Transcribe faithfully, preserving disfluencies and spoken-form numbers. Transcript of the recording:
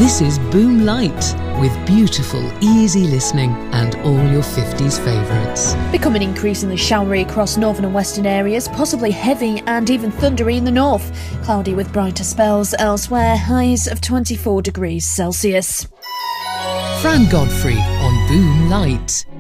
This is Boom Light, with beautiful, easy listening and all your fifties favourites. Becoming increasingly showery across northern and western areas, possibly heavy and even thundery in the north. Cloudy with brighter spells elsewhere, highs of twenty-four degrees Celsius. Fran Godfrey on Boom Light.